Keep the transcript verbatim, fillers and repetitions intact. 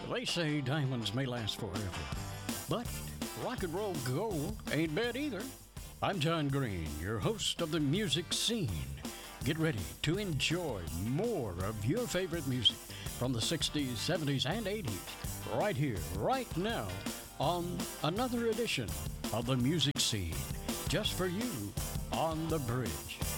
They say diamonds may last forever, but rock and roll gold ain't bad either. I'm John Green, your host of the music scene. Get ready to enjoy more of your favorite music from the sixties, seventies, and eighties right here, right now on another edition of the music scene, just for you on The Bridge.